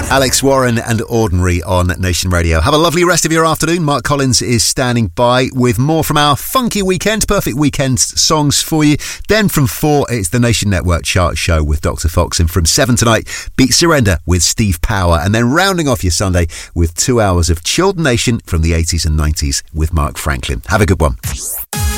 Alex Warren and Ordinary on Nation Radio. Have a lovely rest of your afternoon. Mark Collins is standing by with more from our funky weekend, perfect weekend songs for you. Then from 4, it's the Nation Network Chart Show with Dr. Fox. And from 7 tonight, Beat Surrender with Steve Power. And then rounding off your Sunday with 2 hours of chilled Nation from the 80s and 90s with Mark Franklin. Have a good one.